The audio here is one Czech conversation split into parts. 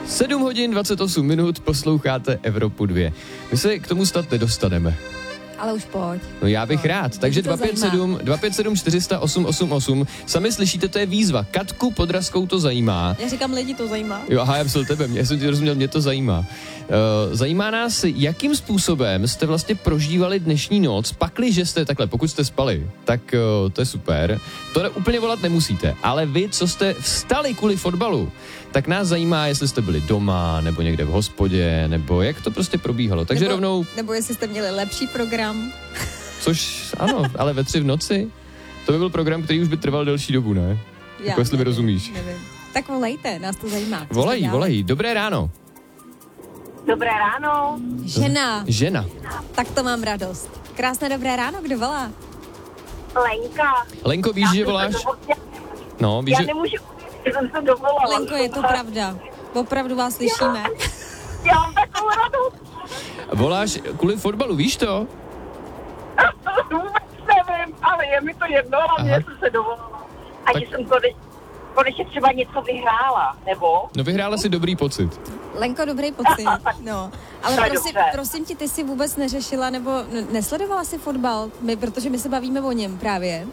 7 hodin 28 minut, posloucháte Evropu 2. My se k tomu snad nedostaneme. Ale už pojď. No já bych rád. Takže 257 400 888. Sami slyšíte, to je výzva. Katku Podrazskou to zajímá. Já říkám, lidi to zajímá. Jo, aha, já myslel tebe, já jsem ti rozuměl, mě to zajímá. Zajímá nás, jakým způsobem jste vlastně prožívali dnešní noc, pakliže jste takhle, pokud jste spali, tak to je super. To úplně volat nemusíte, ale vy, co jste vstali kvůli fotbalu, tak nás zajímá, jestli jste byli doma, nebo někde v hospodě, nebo jak to prostě probíhalo. Takže rovnou... Nebo jestli jste měli lepší program. Což ano, ale ve 3 v noci, to by byl program, který už by trval delší dobu, ne? Jako jestli mi rozumíš. Nevím. Tak volejte, nás to zajímá. Volají. Dobré ráno. Dobré ráno. Žena. Tak to mám radost. Krásné dobré ráno, kdo volá? Lenka. Lenko, víš, že voláš? No, víš, já nemůžu, že jsem se dovolala. Lenko, je to pravda. Opravdu vás slyšíme. Já mám takovou radost. Voláš kvůli fotbalu, víš to? Vůbec nevím, ale je mi to jedno, ale mě jsem se dovolala. A že jsem konečně třeba něco vyhrála, nebo? No vyhrála si dobrý pocit. Lenko, dobrý pocit, no. Ale prosím ti, ty jsi vůbec neřešila, nebo nesledovala si fotbal? Protože my se bavíme o něm právě.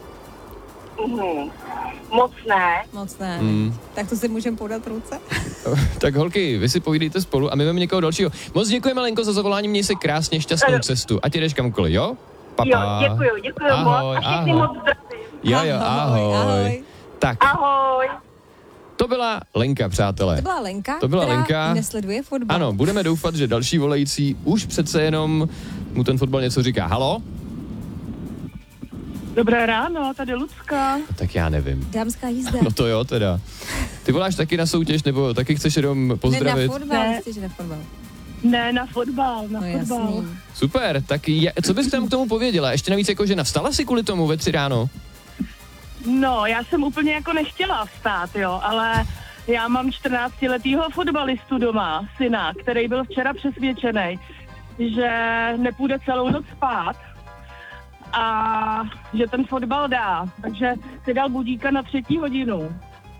Moc ne. Tak to si můžeme podat ruce. Tak holky, vy si povídejte spolu a my máme někoho dalšího. Moc děkujeme, Lenko, za zavolání, měj se krásně, šťastnou cestu. A ti jdeš kamkoliv, jo? Papa. Jo, děkuju ahoj, moc. A všichni moc zdravím. Jo, ahoj. Tak. Ahoj. To byla Lenka, přátelé. To byla Lenka, nesleduje fotbal. Ano, budeme doufat, že další volající už přece jenom mu ten fotbal něco říká. Halo? Dobré ráno, tady Lucka. Tak já nevím. Dámská jízda. No to jo teda. Ty voláš taky na soutěž, nebo taky chceš jenom pozdravit? Ne, na fotbal. Ne, na fotbal. Jasný. Super, tak co bys tam k tomu pověděla? Ještě navíc jako, že navstala si kvůli tomu ve 3 ráno? No, já jsem úplně jako nechtěla vstát, jo, ale já mám 14letýho fotbalistu doma, syna, který byl včera přesvědčený, že nepůjde celou noc spát a že ten fotbal dá. Takže si dal budíka na 3. hodinu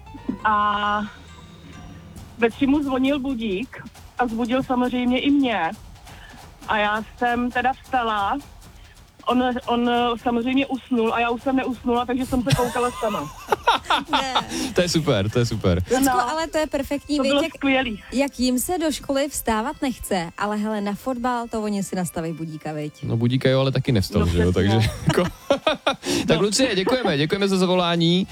a ve 3 mu zvonil budík a zbudil samozřejmě i mě. A já jsem teda vstala, on samozřejmě usnul a já už jsem neusnula, takže jsem se koukala sama. To je super. Lucko, ale to je perfektní, to bylo skvělý. Jak jim se do školy vstávat nechce, ale hele, na fotbal to oni si nastaví budíka, viď? No budíka jo, ale taky nevstal, že jo, takže jako... Tak Lucie, děkujeme za zavolání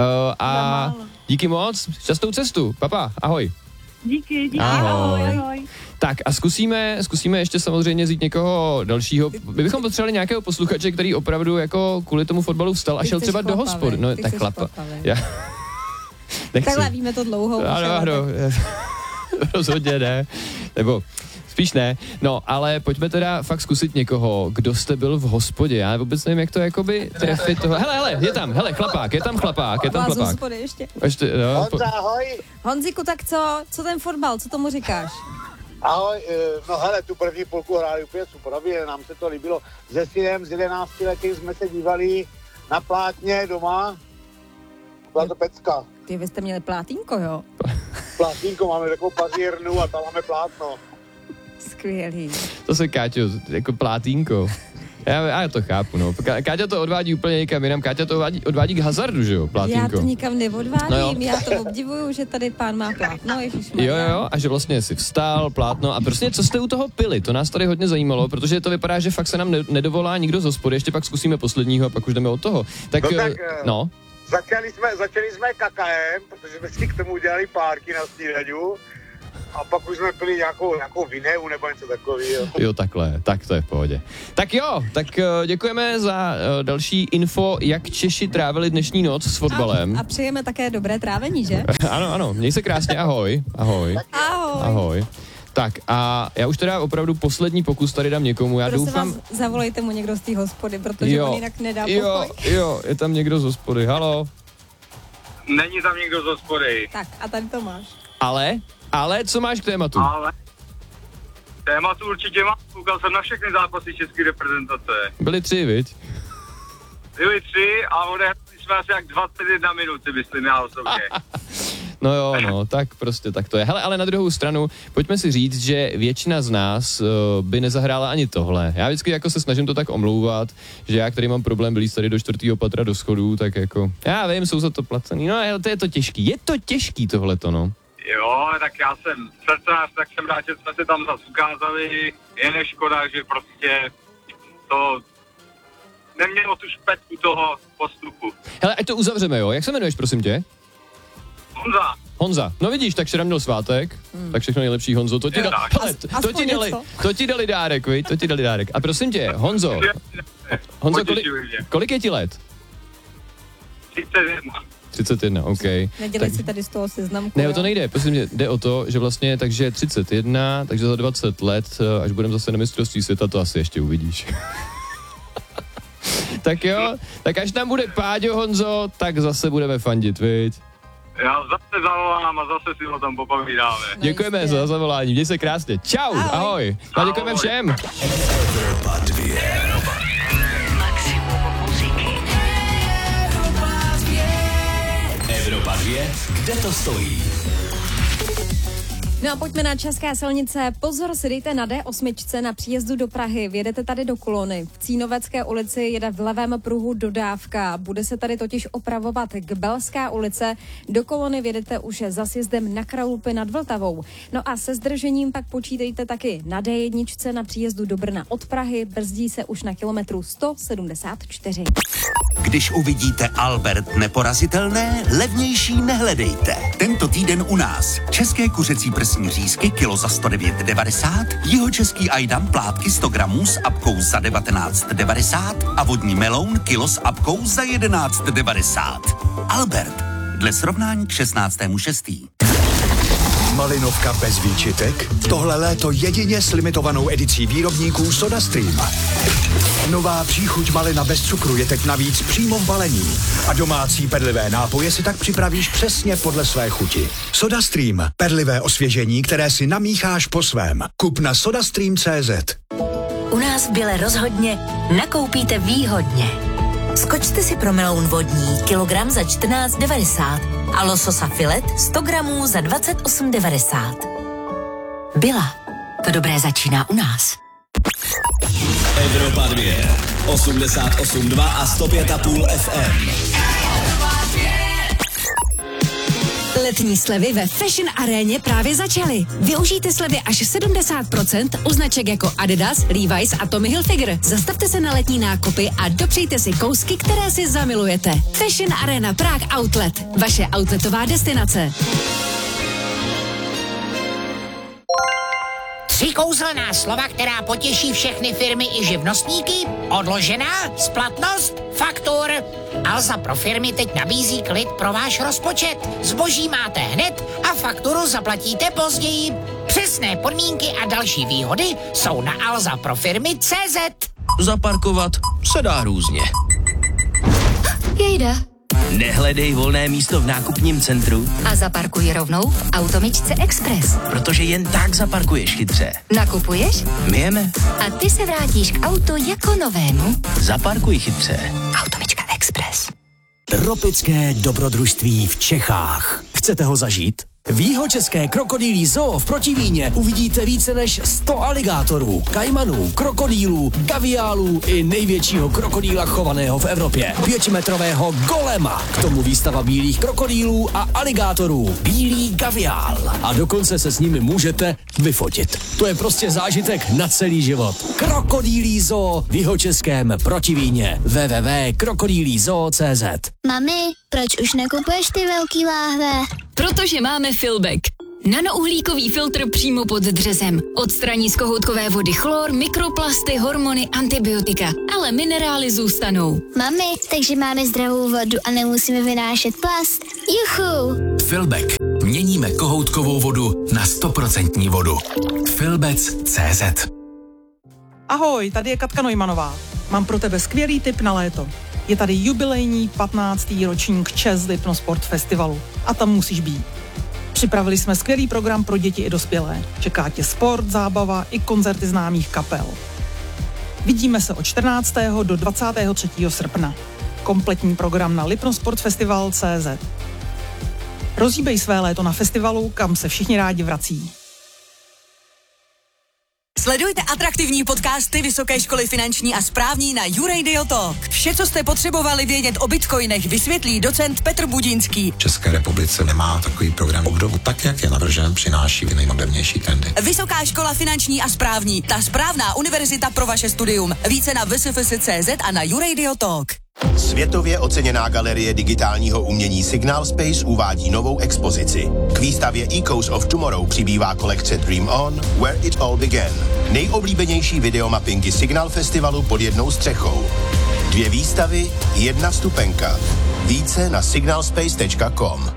a díky moc, šťastnou cestu, papa, ahoj. Díky, ahoj. Tak a zkusíme ještě samozřejmě vzít někoho dalšího. My bychom potřebovali nějakého posluchače, který opravdu jako kvůli tomu fotbalu vstal a šel třeba do hospody. No tak chlapa. Takhle víme to dlouho. Ano. Rozhodně ne. Nebo spíš ne. No, ale pojďme teda fakt zkusit někoho, kdo jste byl v hospodě. Já vůbec nevím, jak to jakoby trefit toho. Hele, je tam chlapák. Z hospody ještě. No, Honza, ahoj. Honziku, tak co ten fotbal, co tomu říkáš? Ahoj, no hele, tu první půlku hráli úplně super, nám se to líbilo. Se synem z 11 letým jsme se dívali na plátně doma. Byla to pecka. Ty, vy jste měli plátínko, jo? Plátínko, máme takovou pazírnu a tam máme plátno. Skvělý. To se, Káťo, jako plátínko. Já to chápu, no. Káťa to odvádí úplně někam jinam. Káťa to odvádí k hazardu, že jo, plátínko. Já to nikam neodvádím, já to obdivuju, že tady pán má plátno, ježišmarja. Jo, a že vlastně si vstál, plátno a prostě co jste u toho pili, to nás tady hodně zajímalo, protože to vypadá, že fakt se nám nedovolá nikdo z hospody, ještě pak zkusíme posledního a pak už jdeme od toho. Tak, no. Začali jsme kakaem, protože jsme si k tomu udělali párky na snídaňu. A pak už jsme pili nějakou vineu nebo něco takového. Jo, takhle, tak to je v pohodě. Tak jo, tak děkujeme za další info, jak Češi trávili dnešní noc s fotbalem. A přejeme také dobré trávení, že? Ano, měj se krásně, ahoj. Ahoj. Tak a já už teda opravdu poslední pokus tady dám někomu, já doufám... Vás, zavolejte mu někdo z té hospody, protože on jinak nedá pokoj. Jo, je tam někdo z hospody, halo. Není tam někdo z hospody. Tak a tady to máš. Ale co máš k tématu? Tématu určitě mám, koukal jsem na všechny zápasy české reprezentace. Byly 3, viď? Byly 3 a odehráli jsme asi jak 21 minut, si myslím já osobně. No jo, no, tak prostě tak to je. Hele, ale na druhou stranu, pojďme si říct, že většina z nás by nezahrála ani tohle. Já vždycky jako se snažím to tak omlouvat, že já, který mám problém vylízt tady do 4. patra do schodů, tak jako, já vím, jsou za to placený. No, to je to těžký. Je to těžký tohleto, no. Jo, tak já jsem srdcař, tak jsem rád, že jsme se tam zase ukázali. Je neškoda, že prostě to nemělo tu špetku toho postupu. Hele, ať to uzavřeme, jo. Jak se jmenuješ, prosím tě? Honza. No vidíš, tak včera měl svátek, tak všechno nejlepší, Honzo. To ti dali dárek, viď? To ti dali dárek. A prosím tě, Honzo, kolik je ti let? 31, OK. Nedělej si tady z toho seznamku. Ne, o to nejde, prosím mě, jde o to, že vlastně, takže 31, takže za 20 let, až budeme zase na mistrovství světa, to asi ještě uvidíš. Tak jo, tak až tam bude Páďo, Honzo, tak zase budeme fandit, viď? Já zase zavolám a zase si ho tam popovídáme. Děkujeme za zavolání, měj se krásně. Čau, ahoj. A děkujeme všem. Evropa 2, kde to stojí? No a pojďme na české silnice. Pozor si dejte na D8 na příjezdu do Prahy. Vjedete tady do kolony. V Cínovecké ulici jede v levém pruhu dodávka. Bude se tady totiž opravovat k Belské ulice. Do kolony vjedete už za sjezdem na Kralupy nad Vltavou. No a se zdržením pak počítejte taky na D1 na příjezdu do Brna od Prahy. Brzdí se už na kilometru 174. Když uvidíte Albert neporazitelné, levnější nehledejte. Tento týden u nás české kuřecí prsní řízky kilo za 109,90, jihočeský ajdam plátky 100 gramů s apkou za 19,90 a vodní meloun kilo s apkou za 11,90. Albert, dle srovnání k 16.6. Malinovka bez výčitek? Tohle léto jedině s limitovanou edicí výrobníků SodaStream. Nová příchuť malina bez cukru je teď navíc přímo v balení. A domácí perlivé nápoje si tak připravíš přesně podle své chuti. SodaStream. Perlivé osvěžení, které si namícháš po svém. Kup na sodastream.cz. U nás v Bile rozhodně nakoupíte výhodně. Skočte si pro meloun vodní, kilogram za 14,90 a lososa filet 100 gramů za 28,90. Byla. To dobré začíná u nás. Evropa 2, 88,2 a 105,5 FM. Letní slevy ve Fashion Aréně právě začaly. Využijte slevy až 70% u značek jako Adidas, Levi's a Tommy Hilfiger. Zastavte se na letní nákupy a dopřejte si kousky, které si zamilujete. Fashion Arena Prague Outlet. Vaše outletová destinace. 3 kouzelná slova, která potěší všechny firmy i živnostníky. Odložená, splatnost, faktur. Alza pro firmy teď nabízí klid pro váš rozpočet. Zboží máte hned a fakturu zaplatíte později. Přesné podmínky a další výhody jsou na alzaprofirmy.cz. Zaparkovat se dá různě. Jejda. Nehledej volné místo v nákupním centru A zaparkuj rovnou v Automičce Express. protože jen tak zaparkuješ chytře. Nakupuješ? My jeme. A ty se vrátíš k autu jako novému. Zaparkuj chytře. Automička Express. Tropické dobrodružství v Čechách. Chcete ho zažít? V jihočeské krokodýlí zoo v Protivíně uvidíte více než 100 aligátorů, kajmanů, krokodýlů, gaviálů i největšího krokodýla chovaného v Evropě. 5metrového golema. K tomu výstava bílých krokodýlů a aligátorů. Bílý gaviál. A dokonce se s nimi můžete vyfotit. To je prostě zážitek na celý život. Krokodýlí zoo v jihočeském Protivíně. www.krokodýlizoo.cz. Mami, proč už nekupuješ ty velký láhve? Protože máme Filbek. Nanouhlíkový filtr přímo pod dřezem. Odstraní z kohoutkové vody chlor, mikroplasty, hormony, antibiotika. Ale minerály zůstanou. Mami, takže máme zdravou vodu a nemusíme vynášet plast. Juchu! Filbek. Měníme kohoutkovou vodu na 100% vodu. Filbec.cz. Ahoj, tady je Katka Neumannová. Mám pro tebe skvělý tip na léto. Je tady jubilejní 15. ročník ČEZ Lipnosport Festivalu a tam musíš být. Připravili jsme skvělý program pro děti i dospělé. Čeká tě sport, zábava i koncerty známých kapel. Vidíme se od 14. do 23. srpna. Kompletní program na lipnosportfestival.cz. Rozhýbej své léto na festivalu, kam se všichni rádi vrací. Sledujte atraktivní podcasty Vysoké školy finanční a správní na YouRadio Talk. Vše, co jste potřebovali vědět o bitcoinech, vysvětlí docent Petr Budínský. V České republice nemá takový program obdobu. Tak, jak je navržen, přináší nejmodernější trendy. Vysoká škola finanční a správní, ta správná univerzita pro vaše studium. Více na vsfs.cz a na YouRadio Talk. Světově oceněná galerie digitálního umění Signal Space uvádí novou expozici. K výstavě Echoes of Tomorrow přibývá kolekce Dream On, Where It All Began. Nejoblíbenější videomappingy Signal Festivalu pod jednou střechou. 2 výstavy, 1 vstupenka. Více na signalspace.com.